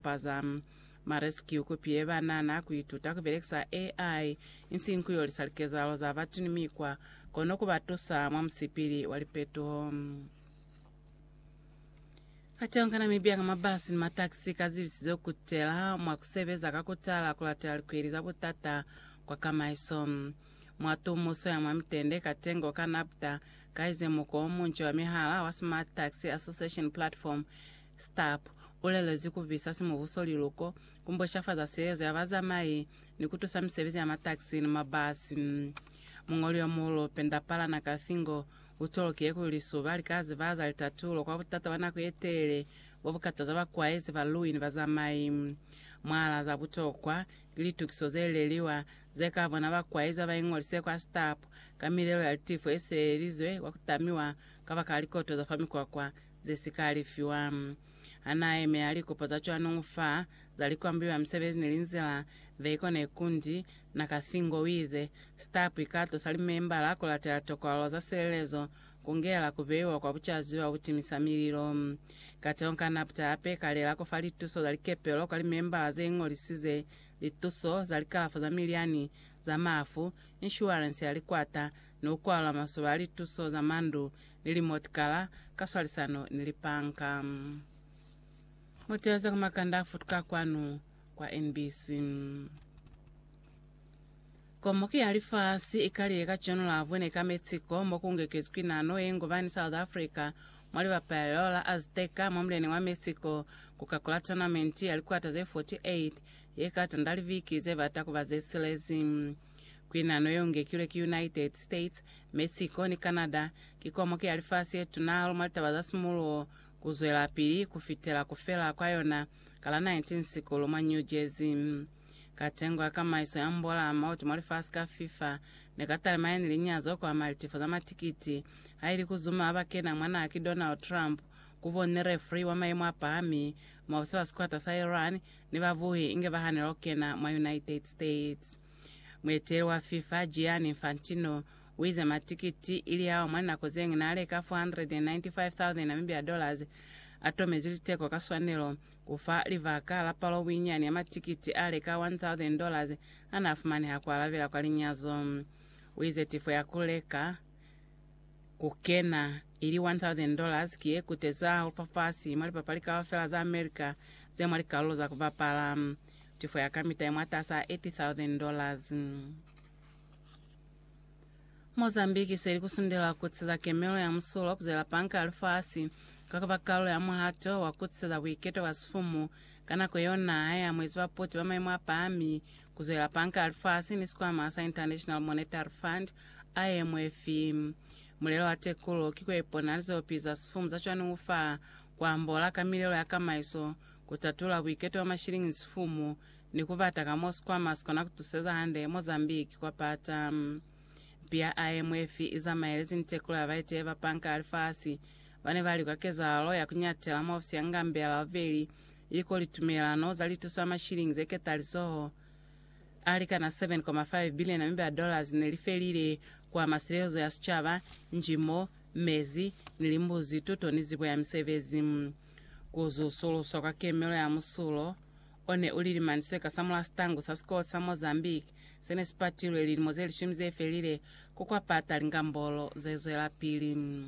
paza marescue kupie banana kuituta kuberekisa AI insinku yolisalikeza za vatunimikwa kono kubatusa mwa msipiri walipeto. Kationkana mibia kama basi ni mataxi kazi bisizo kutela mwa kusebeza kakutala kulatela likwiriza butata kwa kama iso. Mwatu muso ya mwamitende katengo kanapta kaize muko muncho wa mihala wa Smart Taxi Association Platform STAP ulele ziku visasi muvuso liluko kumbo shafa za sezo ya vazamai ni kutusa msebezi ya mataxi ni mabasi. Mungoli wa mulo pendapala na kathingo utolo kieku lisuba likazi vaza litatulo kwa butata wana kuyetele wabukata za bakwaezi valuini vazamai mwala za butokwa litu kisozeleliwa zeka vana bakwaezi vaingolise kwa STAP kamilelo ya litifu eselizwe wakutamiwa kava kalikoto za famikwa kwa zesikali fiwa anaye mealiko pozacho anungufa zalikwambiwa msebezi nilinzela veiko nekundi na kathingo wize STAP ikato salimemba lako la teatokwa za selezo kungela kubewa kwa buchaziwa utimisa mililo katonka napta ape kale lako falituso zalikepelo kali memba zengolisize lituso zalikalafu za miliani za mafu insurance yalikwata nokwala masoba lituso za mandu nilimotkala kaswalisano nilipanka muteweza kumakanda futuka kwanu kwa NBC. Komoki alifasi ikali ekachono la vwene ka Mexico mokungekezwi nano engovani South Africa mwali wa Paola Azteca mwamleni wa Mexico kukakola tournament alikuwa taze 48 yekata ndali viki ze batako bazeselezi kwinano yonge kule ki United States Mexico ni Canada kikomoki alifasi etunalo mwali tabaza smulo kuzwela pili kufitela kufela kwa yona kala 19 sikolo mwa New Jersey. Katengo kama iso yambola amauti mwali faska FIFA nekatale maeni linyazo kwa maltifo za matikiti haili kuzuma abakena mwana aki Donald Trump kuvone referee wa maimu apami mwabusewa squata sa Iran ni bavuhi inge bahane lokena mwa United States. Mwetele wa FIFA Gianni Infantino wize matikiti ili yao mwana kozengi na aleka $495,000 Namibia atome ziliteko kaswanelo kufa livaka la palo winyani ya matikiti aleka $1,000 anafumani hakwalavila kwa linyazo wize tifo ya kuleka kukena ili $1,000 kie kuteza ufafasi mwali papalika wafela za Amerika ze mwali kalulo za kuvapala tifo ya kamita ya mwatasa $80,000. Mozambiki sweli kusundela kutsiza kemelo ya msulo kuzela panka alfasi kakavakalo ya muhato wakutsiza wiketo wa sifumu kana kuyona haya mwezi wa poti wa maimu apami kuzela panka alfasi ni sikuwa masa International Monetary Fund IMF mulelo wa tekulo kiko eponalizo piza sifumu za chwani ufa kwa mbola kamilelo ya kamaiso kutatula wiketo wa mashilingi sifumu ni kuvata kamo sikuwa masikona kutuseza hande Mozambiki kwa pata pia IMF iza maelezi ntekula ya vaite eva panka alfasi vane vali kwa kezalo ya kunyatela maofisi ya ngambe ya laveli iliko litumelano za litusa mashilingi zeketalisoho alika na $7.5 billion Namibia nilifelile kwa masilezo ya sichava njimo mezi nilimbuzi tuto nizibwe ya msevezi kuzusulu soka kemelo ya musulo one ulilimaniseka samula stangu sa skot sa Mozambique sene spatilo elimozeli shimze felile kukwa pata lingambolo zezoela pili.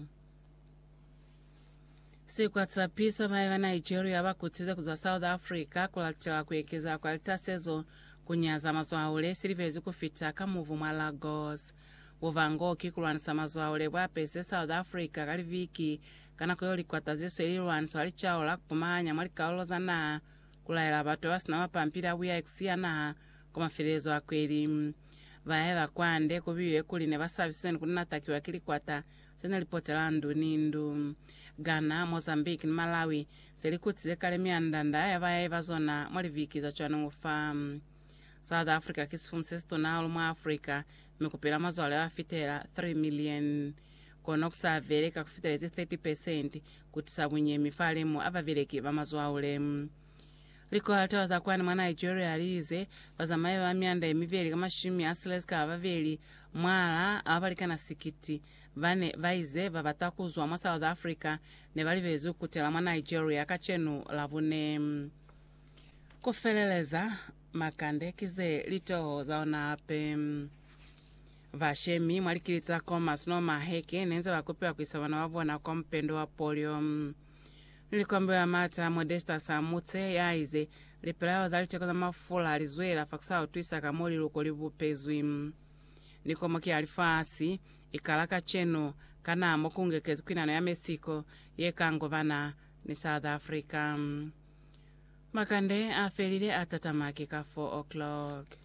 Siku atsapisa maiva Nigeria bakutize kuza South Africa kulatela kuekeza kwa litasezo kunyaza mazwaule silivezi kufita kamuvu mwa Lagos. Uvango kikulwanisa mazwaule bwapese South Africa kaliviki kana kuyoli kwa tazeso ililwanisa walichaola kupumanya mwali kauloza na kulaela bato wasina mapampira wiya ekusia na kumafilezo akweli. Vaeva kwande kubiwe kuline basabisweni kunatakiwa kilikwata sena lipotela nindu. Ghana, Mozambique ni Malawi selikutize kale miandanda ya vaeva zona mwalivikiza chwanungufa. South Africa kisifumu sesto na mwa Africa mikupila mazwale wafitela 3 million kono kusaveleka kufitela 30% kutisa bunye mifalemu avavileki vamazwaule. Likola tewa za kwani mwa Nigeria alize vazamaye wa mianda emiveli kama shimi asiles ka vaveli mwala avalika na sikiti vane vaize vabatakuzwa mwa South Africa ne valivezu kutela mwa Nigeria kachenu lavune. kufeleleza makande kize lito zaona pe vashemi mwalikilitsako masino maheke nenze wakupewa kuisavana wavona kwa mpendo wa polio nilikombe wa mata Modesta Samutse yaize lipelawo zaliteko za mafula alizwela fakusawo twisa kamoli luko livupezwi nikomoki alifasi ikalaka cheno kanamo kungekezi kwinano ya Mexico yekango vana ni South Africa makande afelile atatamaki ka 4 o'clock.